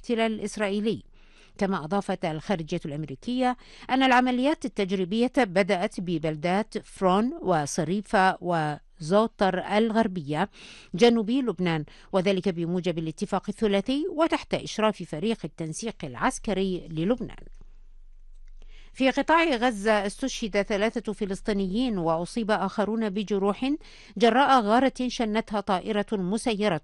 الاحتلال الإسرائيلي. كما أضافت الخارجية الأمريكية أن العمليات التجريبية بدأت ببلدات فرون وصريفة وزوتر الغربية جنوبي لبنان، وذلك بموجب الاتفاق الثلاثي وتحت إشراف فريق التنسيق العسكري للبنان. في قطاع غزة استشهد 3 فلسطينيين وأصيب آخرون بجروح جراء غارة شنتها طائرة مسيرة